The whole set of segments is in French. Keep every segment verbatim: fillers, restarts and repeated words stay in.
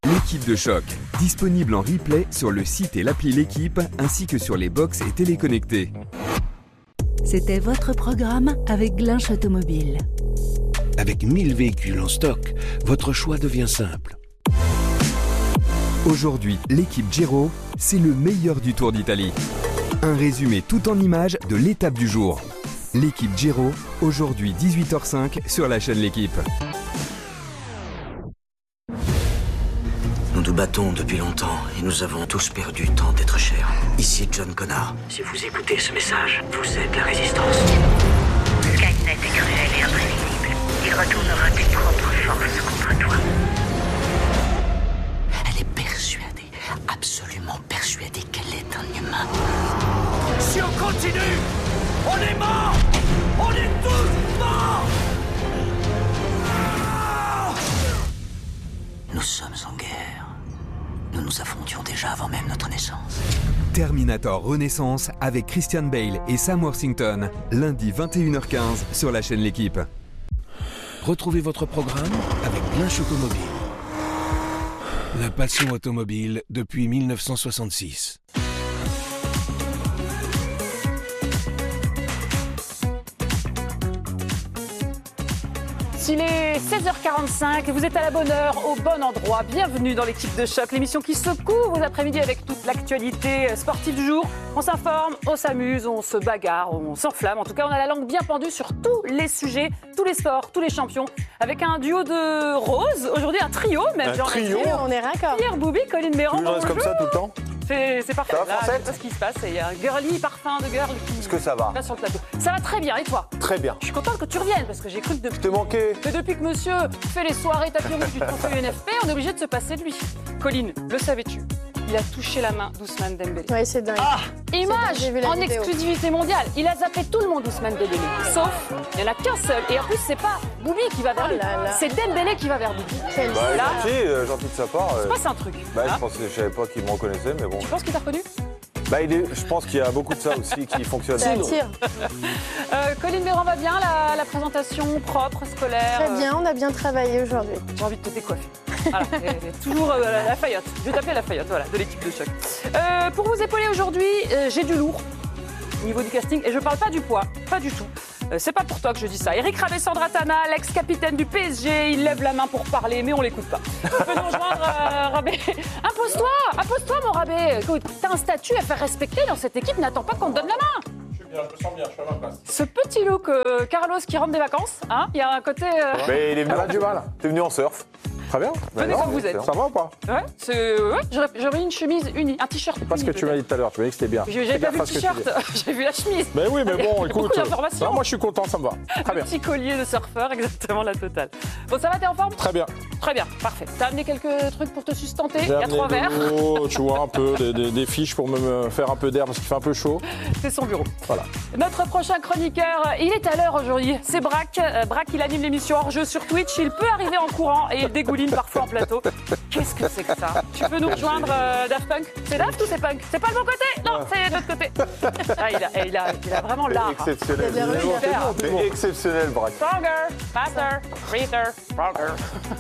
L'équipe de choc, disponible en replay sur le site et l'appli L'équipe, ainsi que sur les box et téléconnectés. C'était votre programme avec Glinch Automobile. Avec mille véhicules en stock, votre choix devient simple. Aujourd'hui, l'équipe Giro, c'est le meilleur du Tour d'Italie. Un résumé tout en images de l'étape du jour. L'équipe Giro, aujourd'hui dix-huit heures cinq sur la chaîne L'équipe. Nous nous battons depuis longtemps et nous avons tous perdu tant d'êtres chers. Ici John Connor. Si vous écoutez ce message, vous êtes la résistance. Skynet est cruel et imprévisible. Il retournera tes propres forces contre toi. Elle est persuadée, absolument persuadée qu'elle est un humain. Si on continue, on est mort. On est tous morts. Nous sommes en guerre. Nous nous affrontions déjà avant même notre naissance. Terminator Renaissance avec Christian Bale et Sam Worthington, lundi vingt et une heures quinze sur la chaîne L'équipe. Retrouvez votre programme avec Glinch Automobile. La passion automobile depuis mille neuf cent soixante-six. Il est seize heures quarante-cinq, vous êtes à la bonne heure, au bon endroit. Bienvenue dans l'équipe de choc, l'émission qui secoue vos après-midi avec toute l'actualité sportive du jour. On s'informe, on s'amuse, on se bagarre, on s'enflamme. En tout cas, on a la langue bien pendue sur tous les sujets, tous les sports, tous les champions. Avec un duo de roses, aujourd'hui un trio même. Un trio, on est raccord. Pierre Boubi, Colline Béran, tu bonjour. Comme ça tout le temps. C'est, c'est parfait. Ça va, là, Français je sais pas ce qui se passe. Il y a un girly parfum de girl qui Est-ce que ça va là sur le plateau. Ça va très bien, et toi? Très bien. Je suis contente que tu reviennes parce que j'ai cru que depuis, Je t'ai manqué. que depuis que monsieur fait les soirées tapis rouge du trophée U N F P, on est obligé de se passer de lui. Colline, le savais-tu? Il a touché la main d'Ousmane Dembélé. Ouais, c'est dingue. Ah, image dingue, j'ai vu la en vidéo. exclusivité mondiale. Il a zappé tout le monde, Ousmane Dembélé. Sauf, il n'y en a qu'un seul. Et en plus, c'est pas Boubi qui va vers Oh lui. là là. C'est Dembélé qui va vers Boubi. Quel Bah, Là, gentil, euh, gentil de sa part. il se euh, passe un truc. bah, hein. je pensais, je savais pas qu'il me reconnaissait, mais bon. Tu penses qu'il t'a reconnu? Bah, il est, je pense qu'il y a beaucoup de ça aussi qui fonctionne. Ça attire. euh, Colline Béran va bien, la, la présentation propre, scolaire. Très euh, bien, on a bien travaillé aujourd'hui. J'ai envie de te décoiffer. Voilà, et- et toujours euh, la Fayotte. Je vais t'appeler la Fayotte, voilà, de l'équipe de choc. Euh, pour vous épauler aujourd'hui, euh, j'ai du lourd au niveau du casting et je parle pas du poids, pas du tout. Euh, c'est pas pour toi que je dis ça. Eric Rabé-Sandratana, l'ex-capitaine du P S G, il lève la main pour parler, mais on l'écoute pas. Tu peux nous rejoindre, euh, Rabé. Impose-toi, impose-toi, mon Rabé. Écoute, t'as un statut à faire respecter dans cette équipe, n'attends pas qu'on te donne la main. Je suis bien, je me sens bien, je suis à ma place. Ce petit look, euh, Carlos qui rentre des vacances, hein, il y a un côté. euh, Mais il est venu, Elle a du mal. t'es venu en surf. Très bien. Venez non, comme vous mais êtes. Ça va ou pas? Ouais, c'est. Ouais, j'aurais, j'aurais mis une chemise unie, un t-shirt. C'est pas ce que uni, tu m'as dit tout à l'heure. Tu m'as dit que c'était bien. J'ai- Fais J'avais pas gaffe vu à le ce que tu t-shirt, j'ai vu la chemise. Mais oui, mais Il y a bon, écoute. beaucoup d'informations. Non, moi, je suis content, ça me va. Très bien. Petit collier de surfeur, exactement la totale. Bon, ça va, t'es en forme? Très bien. Très bien, parfait. T'as amené quelques trucs pour te sustenter? Il J'ai y a amené trois de verres. l'eau, tu vois, un peu, des, des- des fiches pour me- me faire un peu d'air parce qu'il fait un peu chaud. C'est son bureau. Voilà. Notre prochain chroniqueur, il est à l'heure aujourd'hui. C'est Braque. Euh, Braque, il anime l'émission hors-jeu sur Twitch. Il peut arriver en courant et il dégouline parfois en plateau. Qu'est-ce que c'est que ça? Tu peux nous rejoindre, euh, Daft Punk? C'est Daft ou c'est Punk? C'est pas le bon côté? Non, c'est de l'autre côté. Ah, il, a, il, a, il a vraiment l'art. Exceptionnel. Il a bien Mais réussi à bon, faire. mais exceptionnel, Braque. Stronger, faster, greater, stronger.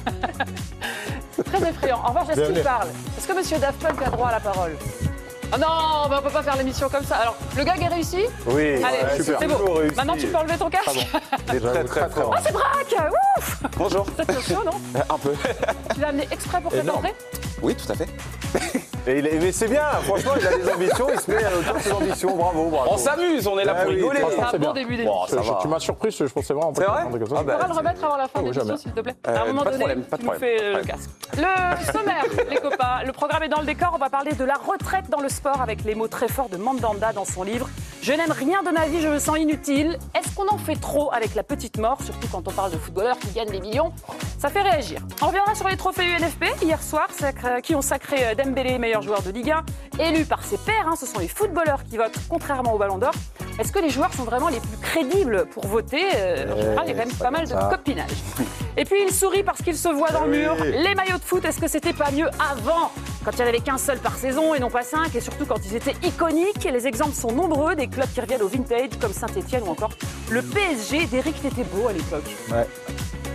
C'est très effrayant. En revanche, est-ce qu'il Bienvenue. parle? Est-ce que Monsieur Daft Punk a droit à la parole? Ah non, mais on peut pas faire l'émission comme ça. Alors, le gag est réussi? Oui, Allez, ouais, c'est toujours beau. réussi. Maintenant, tu peux enlever ton casque. Il est très très fort. Ah, c'est Braque! Ouf! Bonjour. Ça te chaud, non? Un peu. Tu l'as amené exprès pour cette Énorme. entrée? Oui, tout à fait. Et il est- mais c'est bien, franchement, il a des ambitions, il se met à l'auteur de ses ambitions, bravo, bravo. On s'amuse, on est là Ah pour oui, rigoler. franchement, C'est un c'est bon bien. début Bon, d'émission. ça Je- va. tu m'as surpris, je pensais vraiment C'est vrai un truc comme ça. Ah Tu bah, pourras le remettre avant la fin Ah de oui, l'émission, jamais. s'il te plaît. Euh, À un moment pas de donné, problème, pas de tu nous problème. fais euh, le casque. Le sommaire, les copains. Le programme est dans le décor. On va parler de la retraite dans le sport avec les mots très forts de Mandanda dans son livre. Je n'aime rien de ma vie, je me sens inutile. Est-ce qu'on en fait trop avec la petite mort, surtout quand on parle de footballeurs qui gagnent des millions? Ça fait réagir. On reviendra sur les trophées U N F P hier soir, sacré- qui ont sacré Dembélé meilleur joueur de Ligue un, élu par ses pairs. Hein, ce sont les footballeurs qui votent, contrairement au Ballon d'Or. Est-ce que les joueurs sont vraiment les plus crédibles pour voter? Euh, En général, il y a quand même pas mal de copinage. Et puis il sourit parce qu'il se voit dans le mur. Les maillots de foot, est-ce que c'était pas mieux avant, quand il n'y en avait qu'un seul par saison et non pas cinq, et surtout quand ils étaient iconiques? Les exemples sont nombreux, des clubs qui reviennent au vintage comme Saint-Etienne ou encore le P S G d'Éric Tétébeau à l'époque. Ouais.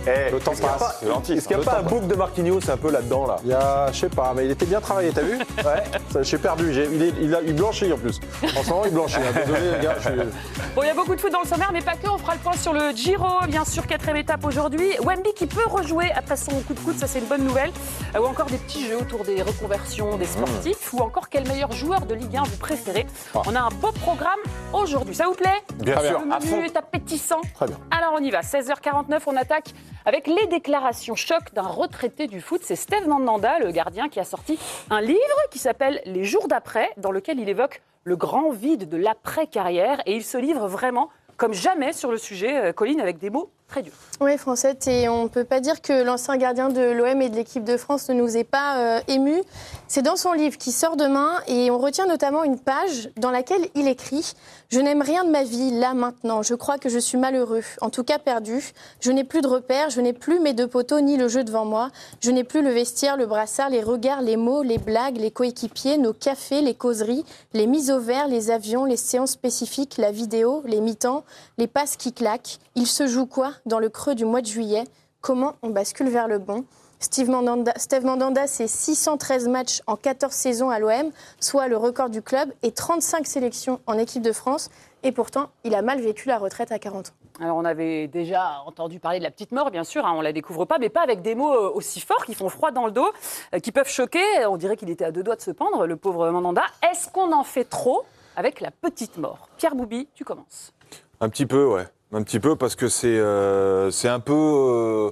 Eh, Le temps est-ce qu'il y a passe, pas- c'est gentil, Est-ce qu'il n'y a le pas temps un bouc de Marquinhos un peu là-dedans, là Il y a, je sais pas, mais il était bien travaillé, t'as vu? Ouais. Ça, j'ai perdu, j'ai, il, est, il, a, il blanchit en plus. En ce moment, il blanchit. Hein. Désolé, les gars, je suis... Bon, il y a beaucoup de foot dans le sommaire, mais pas que. On fera le point sur le Giro, bien sûr, quatrième étape aujourd'hui. Wemby qui peut rejouer après son coup de coude, ça c'est une bonne nouvelle. Euh, ou encore des petits jeux autour des reconversions des sportifs. Mmh. Ou encore quel meilleur joueur de Ligue un vous préférez. Oh. On a un beau programme aujourd'hui. Ça vous plaît? Bien sûr, le menu est appétissant. Très bien. Alors on y va. seize heures quarante-neuf, on attaque avec les déclarations choc d'un retraité du foot. C'est Steve Mandanda, le gardien, qui a sorti un livre qui s'appelle Les jours d'après, dans lequel il évoque le grand vide de l'après-carrière. Et il se livre vraiment comme jamais sur le sujet, Colline, avec des mots très durs. Oui, Francette, et on ne peut pas dire que l'ancien gardien de l'O M et de l'équipe de France ne nous ait pas euh, émus. C'est dans son livre qui sort demain et on retient notamment une page dans laquelle il écrit « Je n'aime rien de ma vie, là, maintenant. Je crois que je suis malheureux, en tout cas perdu. Je n'ai plus de repères, je n'ai plus mes deux poteaux ni le jeu devant moi. Je n'ai plus le vestiaire, le brassard, les regards, les mots, les blagues, les coéquipiers, nos cafés, les causeries, les mises au vert, les avions, les séances spécifiques, la vidéo, les mi-temps, les passes qui claquent. Il se joue quoi dans le creux du mois de juillet? Comment on bascule vers le bon? Steve Mandanda, Steve Mandanda, c'est six cent treize matchs en quatorze saisons à l'O M, soit le record du club, et trente-cinq sélections en équipe de France. Et pourtant, il a mal vécu la retraite à quarante ans. Alors, on avait déjà entendu parler de la petite mort, bien sûr, hein, on ne la découvre pas, mais pas avec des mots aussi forts qui font froid dans le dos, euh, qui peuvent choquer. On dirait qu'il était à deux doigts de se pendre, le pauvre Mandanda. Est-ce qu'on en fait trop avec la petite mort? Pierre Boubi, tu commences. Un petit peu, ouais. Un petit peu, parce que c'est, euh, c'est un peu... Euh,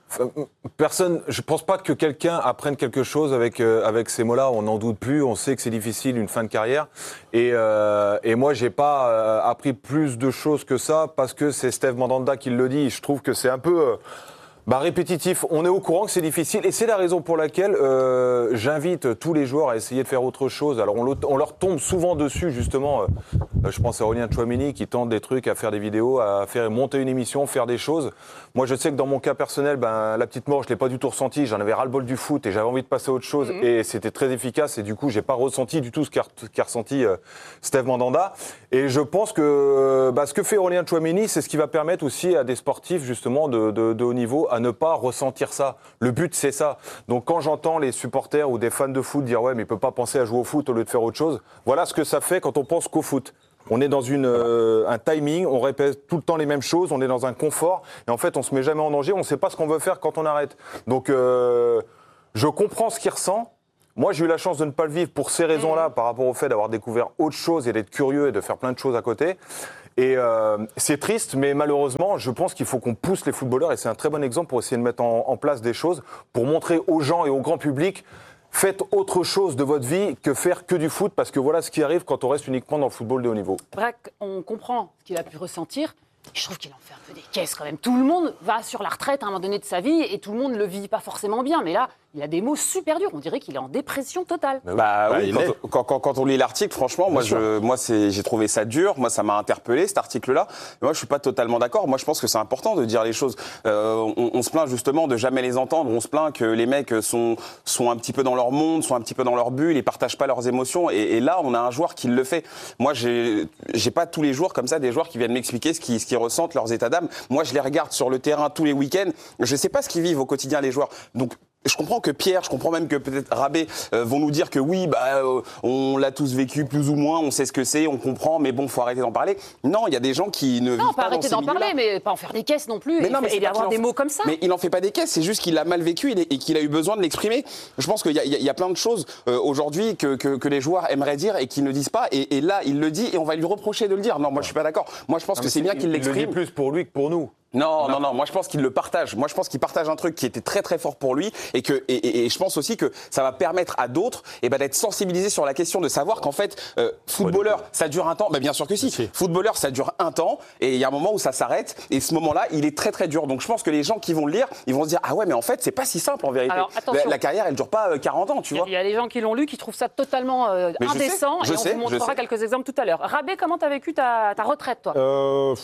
personne, je pense pas que quelqu'un apprenne quelque chose avec, euh, avec ces mots-là. On n'en doute plus, on sait que c'est difficile, une fin de carrière. Et, euh, et moi, j'ai pas euh, appris plus de choses que ça, parce que c'est Steve Mandanda qui le dit. Je trouve que c'est un peu... Euh, Bah, répétitif, on est au courant que c'est difficile et c'est la raison pour laquelle euh, j'invite tous les joueurs à essayer de faire autre chose. Alors on, on leur tombe souvent dessus justement, euh, je pense à Aurélien Tchouameni qui tente des trucs, à faire des vidéos, à faire monter une émission, faire des choses. Moi je sais que dans mon cas personnel, ben, la petite mort je l'ai pas du tout ressenti, j'en avais ras-le-bol du foot et j'avais envie de passer à autre chose mmh. et c'était très efficace et du coup j'ai pas ressenti du tout ce qu'a, qu'a ressenti euh, Steve Mandanda. Et je pense que bah, ce que fait Aurélien Tchouameni, c'est ce qui va permettre aussi à des sportifs justement de, de, de haut niveau à ne pas ressentir ça. Le but, c'est ça. Donc quand j'entends les supporters ou des fans de foot dire « ouais, mais il peut pas penser à jouer au foot au lieu de faire autre chose », voilà ce que ça fait quand on pense qu'au foot. On est dans une, euh, un timing, on répète tout le temps les mêmes choses, on est dans un confort, et en fait, on se met jamais en danger, on ne sait pas ce qu'on veut faire quand on arrête. Donc, euh, je comprends ce qu'il ressent. Moi, j'ai eu la chance de ne pas le vivre pour ces raisons-là, par rapport au fait d'avoir découvert autre chose et d'être curieux et de faire plein de choses à côté. Et euh, c'est triste, mais malheureusement, je pense qu'il faut qu'on pousse les footballeurs, et c'est un très bon exemple pour essayer de mettre en, en place des choses, pour montrer aux gens et au grand public, faites autre chose de votre vie que faire que du foot, parce que voilà ce qui arrive quand on reste uniquement dans le football de haut niveau. Braque, on comprend ce qu'il a pu ressentir. Je trouve qu'il en fait un peu des caisses quand même. Tout le monde va sur la retraite à un moment donné de sa vie et tout le monde ne le vit pas forcément bien. Mais là, il a des mots super durs. On dirait qu'il est en dépression totale. Bah, bah oui, quand, quand, quand, quand on lit l'article, franchement, moi, je, moi c'est, j'ai trouvé ça dur. Moi, ça m'a interpellé, cet article-là. Mais moi, je suis pas totalement d'accord. Moi, je pense que c'est important de dire les choses. Euh, on, on se plaint justement de jamais les entendre. On se plaint que les mecs sont, sont un petit peu dans leur monde, sont un petit peu dans leur bulle, ils partagent pas leurs émotions. Et, et là, on a un joueur qui le fait. Moi, j'ai, j'ai pas tous les jours comme ça des joueurs qui viennent m'expliquer ce qu'ils, ce qu'ils ressentent, leurs états d'âme. Moi, je les regarde sur le terrain tous les week-ends. Je sais pas ce qu'ils vivent au quotidien, les joueurs. Donc, je comprends que Pierre, je comprends même que peut-être Rabé euh, vont nous dire que oui, bah, euh, on l'a tous vécu plus ou moins, on sait ce que c'est, on comprend, mais bon, faut arrêter d'en parler. Non, il y a des gens qui ne non, vivent pas, pas arrêter dans d'en parler, mais pas en faire des caisses non plus, mais et, non, mais et d'avoir des mots comme ça. Mais il en fait pas des caisses, c'est juste qu'il l'a mal vécu et qu'il a eu besoin de l'exprimer. Je pense qu'il y a, il y a plein de choses euh, aujourd'hui que, que, que les joueurs aimeraient dire et qu'ils ne disent pas, et, et là, il le dit et on va lui reprocher de le dire. Non, moi, je suis pas d'accord. Moi, je pense non, que c'est bien qu'il l'exprime. Il le dit plus pour lui que pour nous. Non, non, non, moi je pense qu'il le partage. Moi je pense qu'il partage un truc qui était très très fort pour lui et que et, et, et je pense aussi que ça va permettre à d'autres eh ben, d'être sensibilisés sur la question de savoir qu'en fait, euh, footballeur, ça dure un temps. Ben, bien sûr que si. si. Footballeur, ça dure un temps et il y a un moment où ça s'arrête et ce moment-là, il est très très dur. Donc je pense que les gens qui vont le lire, ils vont se dire ah ouais mais en fait c'est pas si simple en vérité. Alors, la, la carrière elle dure pas quarante ans, tu vois. Il y a des gens qui l'ont lu qui trouvent ça totalement euh, indécent je sais, je et on sais, vous montrera quelques exemples tout à l'heure. Rabé, comment t'as vécu ta, ta retraite toi? euh...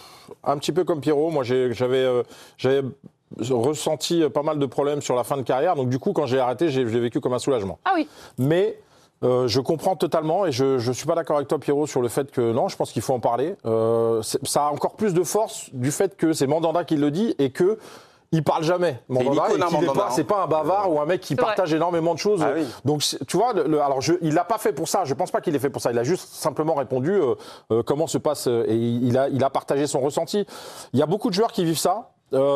Un petit peu comme Pierrot, moi j'ai, j'avais, euh, j'avais ressenti pas mal de problèmes sur la fin de carrière, donc du coup quand j'ai arrêté, j'ai, j'ai vécu comme un soulagement. Ah oui. Mais euh, je comprends totalement et je je suis pas d'accord avec toi Pierrot sur le fait que non, je pense qu'il faut en parler. Euh, ça a encore plus de force du fait que c'est Mandanda qui le dit et que Il parle jamais. Mandanda, C'est, et qu'il est Mandanda, pas, c'est pas un bavard ou un mec qui C'est partage vrai. énormément de choses. Ah oui. Donc tu vois, le, alors je, il l'a pas fait pour ça. Je pense pas qu'il ait fait pour ça. Il a juste simplement répondu euh, euh, comment se passe euh, et il a, il a partagé son ressenti. Il y a beaucoup de joueurs qui vivent ça.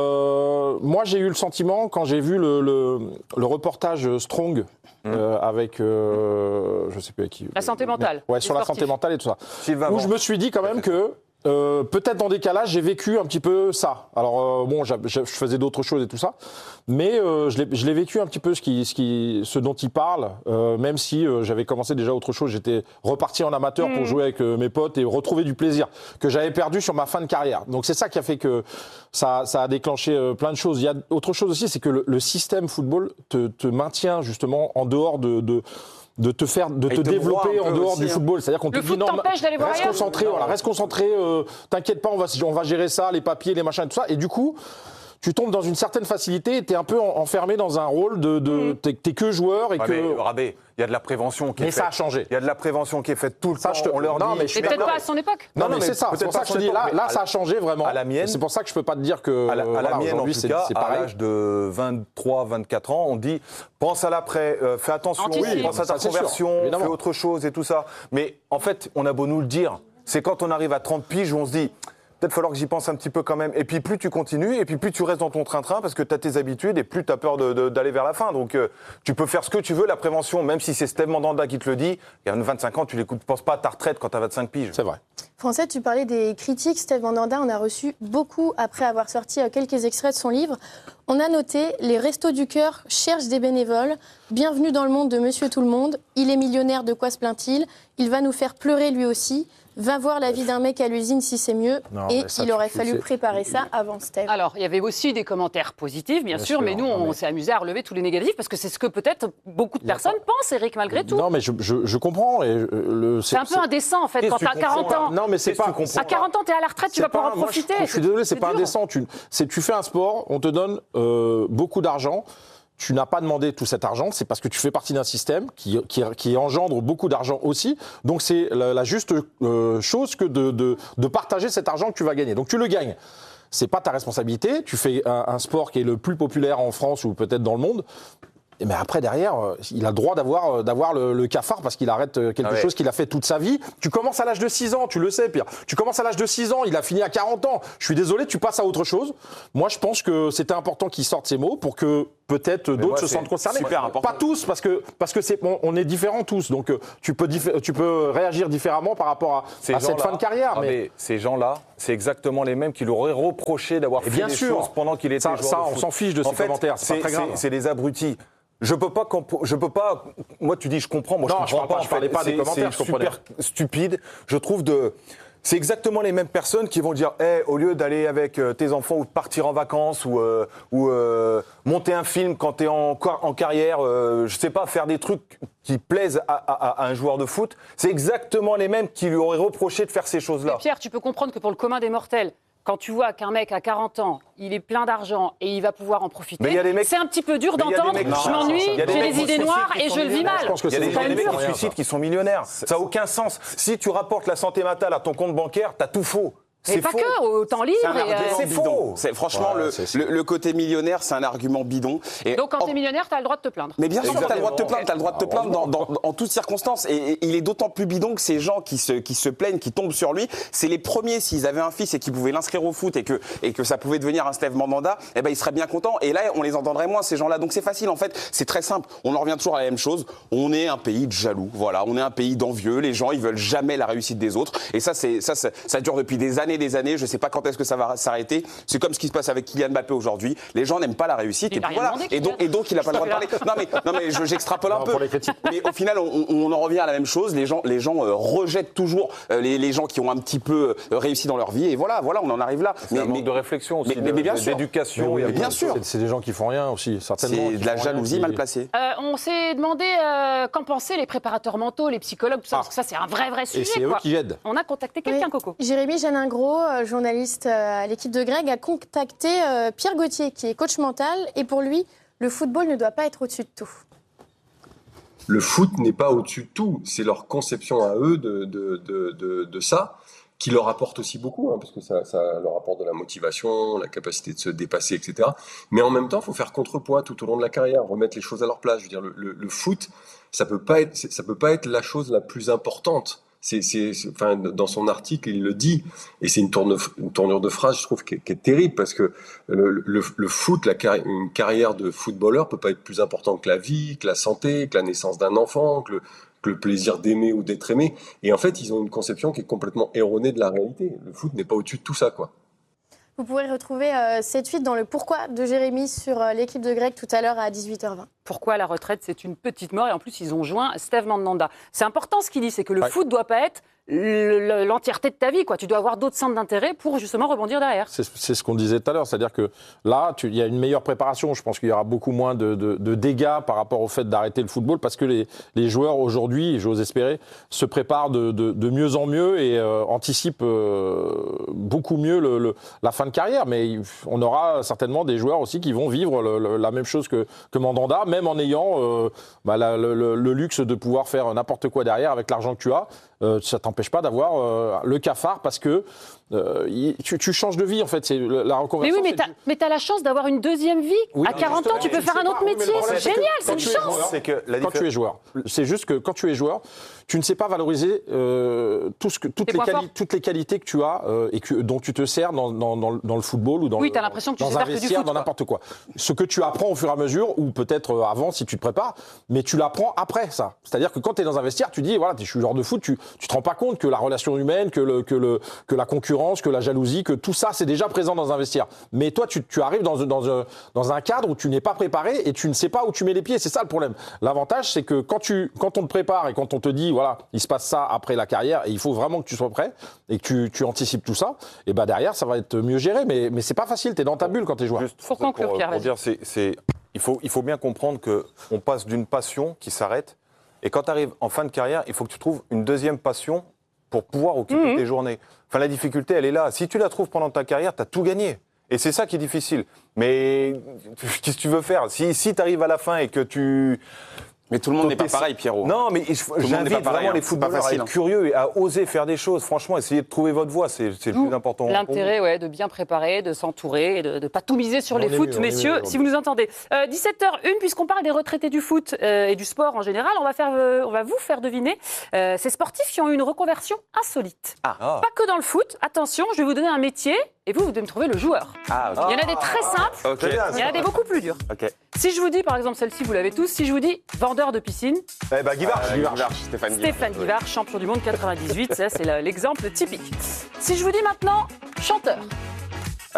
Euh, moi, j'ai eu le sentiment quand j'ai vu le, le, le reportage Strong. Euh, avec, euh, je sais plus avec qui. La santé mentale. Ouais, Les sur la sportifs. santé mentale et tout ça. Sylvain Où Vent. je me suis dit quand même que euh, peut-être dans des cas là, j'ai vécu un petit peu ça. Alors euh, bon, j'a- j'a- je faisais d'autres choses et tout ça, mais euh, je l'ai je l'ai vécu un petit peu ce qui, ce qui, ce dont il parle. Euh, même si euh, j'avais commencé déjà autre chose, j'étais reparti en amateur pour jouer avec euh, mes potes et retrouver du plaisir que j'avais perdu sur ma fin de carrière. Donc c'est ça qui a fait que ça, ça a déclenché euh, plein de choses. Il y a autre chose aussi, c'est que le, le système football te, te maintient justement en dehors de, de de te faire, de Et te te broie développer un en peu dehors aussi, du hein. football. C'est-à-dire qu'on te Le dit foot non, t'empêche d'aller voir reste ailleurs. concentré, voilà, reste concentré. Euh, t'inquiète pas, on va, on va gérer ça, les papiers, les machins, et tout ça. Et du coup, tu tombes dans une certaine facilité et t'es un peu en- enfermé dans un rôle de, de Mmh. t'es, t'es que joueur et Ouais, que. mais, Rabé, il y a de la prévention qui Mais est faite. ça a changé. Il y a de la prévention qui est faite tout le Ça, temps. je te- On leur non, dit. mais je suis Mais peut-être d'accord. pas à son époque. Non, Non, mais mais c'est ça. C'est peut-être pour ça pas que je te dis cette là, époque, là, mais ça à- a changé vraiment. à la mienne- Et c'est pour ça que je peux pas te dire que. À la, à voilà, la mienne, en aujourd'hui, tout c'est, cas, c'est à pareil. l'âge de vingt-trois, vingt-quatre ans, on dit pense à l'après, euh, fais attention, Anticipe. oui, pense à ta Ça, c'est sûr, conversion, évidemment. fais autre chose et tout ça. Mais en fait, on a beau nous le dire, c'est quand on arrive à trente piges où on se dit peut-être falloir que j'y pense un petit peu quand même. Et puis plus tu continues, et puis plus tu restes dans ton train-train parce que tu as tes habitudes et plus tu as peur de- de- d'aller vers la fin. Donc euh, tu peux faire ce que tu veux, la prévention, même si c'est Steve Mandanda qui te le dit. Il y a vingt-cinq ans, tu ne penses pas à ta retraite quand tu as vingt-cinq piges. C'est vrai. Français, tu parlais des critiques. Steve Mandanda en a reçu beaucoup après avoir sorti euh, quelques extraits de son livre. On a noté « Les Restos du Cœur cherchent des bénévoles. Bienvenue dans le monde de Monsieur Tout-le-Monde. Il est millionnaire, de quoi se plaint-il? Il va nous faire pleurer lui aussi. Va voir la vie d'un mec à l'usine si c'est mieux. » Non, Et mais ça, il tu- aurait tu fallu sais. préparer ça avant Steve. Alors, il y avait aussi des commentaires positifs, bien, Bien sûr, sûr, mais nous, non, on mais- s'est amusé à relever tous les négatifs parce que c'est ce que peut-être beaucoup de Il y a personnes pensent, Eric, malgré tout. Non, mais je, je, je comprends. Et euh, le, C'est un peu indécent, en fait, Qu'est-ce quand que tu as tu quarante comprends ans. Non, mais c'est Qu'est-ce que pas. tu comprends À quarante ans, tu es à la retraite, tu C'est vas pouvoir pas- en moi, je- profiter. Je, suis désolé, c'est pas dur. indécent. Tu, c'est, tu fais un sport, on te donne euh, beaucoup d'argent. Tu n'as pas demandé tout cet argent, c'est parce que tu fais partie d'un système qui, qui, qui engendre beaucoup d'argent aussi. Donc c'est la, la juste euh, chose que de, de, de partager cet argent que tu vas gagner. Donc tu le gagnes. C'est pas ta responsabilité. Tu fais un, un sport qui est le plus populaire en France ou peut-être dans le monde. Mais après, derrière, euh, il a le droit d'avoir, euh, d'avoir le, le cafard parce qu'il arrête euh, quelque Ah ouais. chose qu'il a fait toute sa vie. Tu commences à l'âge de six ans, tu le sais, Pierre. Tu commences à l'âge de six ans, il a fini à quarante ans. Je suis désolé, tu passes à autre chose. Moi, je pense que c'était important qu'il sorte ces mots pour que peut-être moi, d'autres se c'est sentent concernés. super important. Pas tous, parce que, parce que c'est, on, on est différents tous. Donc, euh, tu peux, diffé- tu peux réagir différemment par rapport à, Ces à cette gens-là- fin de carrière. Ah, mais mais ces gens-là, c'est exactement les mêmes qui lui auraient reproché d'avoir Et fait bien des sûr. choses pendant qu'il était Ça- joueur ça, de on foot. s'en fiche de En ces fait, commentaires, c'est pas très grave. C'est des abrutis. Je peux pas, comp- je peux pas. Moi, tu dis, je comprends. Moi, Non, je je comprends parle pas, pas. je parlais en fait. pas des C'est- commentaires, c'est je comprenais. super stupide. Je trouve de. C'est exactement les mêmes personnes qui vont dire, hey, au lieu d'aller avec euh, tes enfants ou de partir en vacances ou, euh, ou euh, monter un film quand tu es en, en carrière, euh, je sais pas, faire des trucs qui plaisent à, à- à un joueur de foot, c'est exactement les mêmes qui lui auraient reproché de faire ces choses-là. Et Pierre, tu peux comprendre que pour le commun des mortels, quand tu vois qu'un mec à quarante ans, il est plein d'argent et il va pouvoir en Mais il profiter, y a des mecs- c'est un petit peu dur Mais il y a des d'entendre. mecs- Je Non, m'ennuie, il y a des j'ai mecs des qui idées se noires suicident, et qui je sont le vis millionnaires. mal. Je pense que Il y a c'est des, pas il y a des bien, mecs qui ça. se suicident, qui sont millionnaires. Ça n'a aucun sens. Si tu rapportes la santé mentale à ton compte bancaire, t'as tout faux. Mais C'est pas faux. que, au temps libre. C'est un et, euh, argument c'est bidon. faux. C'est, franchement, Ouais, le, c'est- le, le côté millionnaire, c'est un argument bidon. Et Donc quand en- t'es millionnaire, t'as le droit de te plaindre. Mais bien sûr, tu as le droit de te plaindre, Exactement. tu as le droit de te plaindre dans, dans- en toutes circonstances. Et, et il est d'autant plus bidon que ces gens qui se, qui se plaignent, qui tombent sur lui, c'est les premiers, s'ils avaient un fils et qu'ils pouvaient l'inscrire au foot et que, et que ça pouvait devenir un Steve Mandanda, eh ben, ils seraient bien contents. Et là, on les entendrait moins, ces gens-là. Donc c'est facile, en fait, c'est très simple. On en revient toujours à la même chose. On est un pays de jaloux. Voilà, on est un pays d'envieux. Les gens, ils veulent jamais la réussite des autres. Et ça, c'est, ça, ça, ça dure depuis des années, des années. Je sais pas quand est-ce que ça va s'arrêter. C'est comme ce qui se passe avec Kylian Mbappé aujourd'hui. Les gens n'aiment pas la réussite. Il Et a puis rien voilà. demandé, Et donc, Kylian. et donc, il n'a pas le droit de parler. Non mais, non mais je- j'extrapole un Non, peu. pour les critiques. Mais au final, on, on en revient à la même chose. Les gens, les gens euh, rejettent toujours euh, les, les gens qui ont un petit peu euh, réussi dans leur vie. Et voilà, voilà, on en arrive là. C'est un manque de réflexion aussi, mais- mais de- bien sûr. d'éducation. Mais il y a bien plein de sûr. C'est, c'est des gens qui font rien aussi, certainement. C'est qui de la font rien, jalousie qui- mal placée. Euh, on s'est demandé euh, qu'en pensaient les préparateurs mentaux, les psychologues, tout ça, Ah. parce que ça c'est un vrai vrai sujet. Et c'est eux quoi. qui aident. On a contacté quelqu'un, Oui. Coco. Jérémy Janingro, euh, journaliste euh, à l'équipe de Greg, a contacté euh, Pierre Gauthier, qui est coach mental. Et pour lui, le football ne doit pas être au-dessus de tout. Le foot n'est pas au-dessus de tout. C'est leur conception à eux de, de, de, de, de ça. qui leur apporte aussi beaucoup, hein, parce que ça, ça leur apporte de la motivation, la capacité de se dépasser, et cetera. Mais en même temps, il faut faire contrepoids tout au long de la carrière, remettre les choses à leur place. Je veux dire, le, le, le foot, ça peut pas être, ça peut pas être la chose la plus importante. C'est, c'est, c'est, enfin, dans son article, il le dit, et c'est une, tourne, une tournure de phrase, je trouve, qui est, qui est terrible, parce que le, le, le foot, la carri- une carrière de footballeur peut pas être plus importante que la vie, que la santé, que la naissance d'un enfant, que le, que le plaisir d'aimer ou d'être aimé. Et en fait, ils ont une conception qui est complètement erronée de la réalité. Le foot n'est pas au-dessus de tout ça, quoi. Vous pourrez retrouver euh, cette suite dans le pourquoi de Jérémy sur euh, l'équipe de Greg tout à l'heure à dix-huit heures vingt. Pourquoi la retraite, c'est une petite mort, et en plus, ils ont joint Steve Mandanda. C'est important ce qu'il dit, c'est que le ouais. foot ne doit pas être le, l'entièreté de ta vie, quoi. Tu dois avoir d'autres centres d'intérêt pour justement rebondir derrière. C'est, c'est ce qu'on disait tout à l'heure, c'est-à-dire que là, il y a une meilleure préparation. Je pense qu'il y aura beaucoup moins de, de, de dégâts par rapport au fait d'arrêter le football, parce que les, les joueurs aujourd'hui, j'ose espérer, se préparent de, de, de mieux en mieux et euh, anticipent euh, beaucoup mieux le, le, la fin de carrière. Mais on aura certainement des joueurs aussi qui vont vivre le, le, la même chose que, que Mandanda, même en ayant euh, bah, la, le, le luxe de pouvoir faire n'importe quoi derrière avec l'argent que tu as. Euh, ça t'empêche pas d'avoir euh, le cafard, parce que euh, tu, tu changes de vie, en fait. C'est la reconversion. Mais oui, mais t'as, mais t'as la chance d'avoir une deuxième vie. Oui, à quarante ans, tu peux faire un autre métier. C'est génial, c'est une chance. Joueur, c'est que quand tu es joueur, c'est juste que quand tu es joueur, tu ne sais pas valoriser euh, tout ce que, toutes, les quali- toutes les qualités que tu as euh, et que, dont tu te sers dans, dans, dans, dans le football ou dans, oui, t'as l'impression que tu dans un vestiaire, dans n'importe quoi. Ce que tu apprends au fur et à mesure, ou peut-être avant si tu te prépares, mais tu l'apprends après ça. C'est-à-dire que quand tu es dans un vestiaire, tu dis, voilà, je suis joueur de foot, tu tu te rends pas compte que la relation humaine, que, le, que, le, que la concurrence, que la jalousie, que tout ça, c'est déjà présent dans un vestiaire. Mais toi, tu, tu arrives dans, dans, un, dans un cadre où tu n'es pas préparé et tu ne sais pas où tu mets les pieds. C'est ça le problème. L'avantage, c'est que quand, tu, quand on te prépare et quand on te dit, voilà, il se passe ça après la carrière et il faut vraiment que tu sois prêt et que tu, tu anticipes tout ça, et ben derrière, ça va être mieux géré. Mais, mais c'est pas facile, tu es dans ta bulle quand tu es joueur. Juste pour conclure, pour, Pierre, pour dire, c'est, c'est, il, faut, il faut bien comprendre qu'on passe d'une passion qui s'arrête, et quand tu arrives en fin de carrière, il faut que tu trouves une deuxième passion pour pouvoir occuper mmh. tes journées. Enfin, la difficulté, elle est là. Si tu la trouves pendant ta carrière, tu as tout gagné. Et c'est ça qui est difficile. Mais qu'est-ce que tu veux faire ? Si, si tu arrives à la fin et que tu... Mais tout le monde n'est pas pareil, Pierrot. Non, mais j'invite vraiment pareil, les footballeurs à être curieux et à oser faire des choses. Franchement, essayez de trouver votre voie, c'est, c'est le plus important. L'intérêt, ouais, de bien préparer, de s'entourer et de ne pas tout miser sur on les foot. Mieux, messieurs, mieux, si vous nous entendez. Euh, dix-sept heures une, puisqu'on parle des retraités du foot euh, et du sport en général, on va, faire, euh, on va vous faire deviner euh, ces sportifs qui ont eu une reconversion insolite. Ah. Pas que dans le foot. Attention, je vais vous donner un métier et vous, vous devez me trouver le joueur. Ah, okay. Il y en a des très simples, okay. Il y en a des beaucoup plus durs. Okay. Si je vous dis, par exemple, celle-ci, vous l'avez tous, si je vous dis vendeur de piscine. Eh ben, Guivard, euh, Guivard, Guivard, Stéphane, Stéphane Guivard, champion du monde quatre-vingt-dix-huit, ça c'est l'exemple typique. Si je vous dis maintenant chanteur.